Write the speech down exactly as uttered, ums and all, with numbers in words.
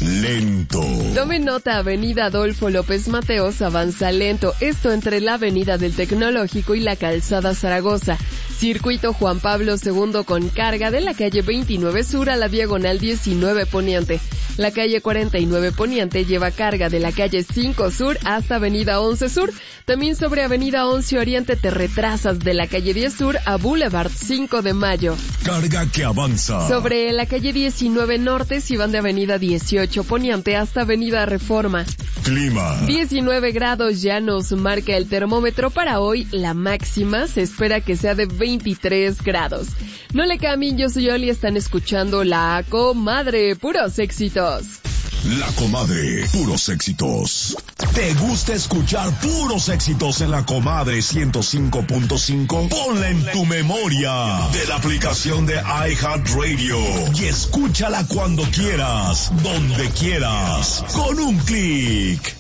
lento. Tomen nota, avenida Adolfo López Mateos avanza lento, esto entre la avenida del Tecnológico y la calzada Zaragoza. Circuito Juan Pablo segundo con carga de la calle veintinueve Sur a la diagonal diecinueve Poniente. La calle cuarenta y nueve Poniente lleva carga de la calle cinco Sur hasta avenida once Sur. También sobre avenida once Oriente te retrasas de la calle diez Sur a Boulevard cinco de Mayo. Carga que avanza. Sobre la calle diecinueve Norte si van de avenida dieciocho Poniente hasta avenida Reforma. Clima. diecinueve grados ya nos marca el termómetro para hoy. La máxima se espera que sea de veintitrés grados. No le cambien, yo soy Oli, están escuchando La Comadre, puros éxitos. La Comadre, puros éxitos. ¿Te gusta escuchar puros éxitos en La Comadre ciento cinco punto cinco? Ponla en tu memoria de la aplicación de iHeartRadio y escúchala cuando quieras, donde quieras, con un clic.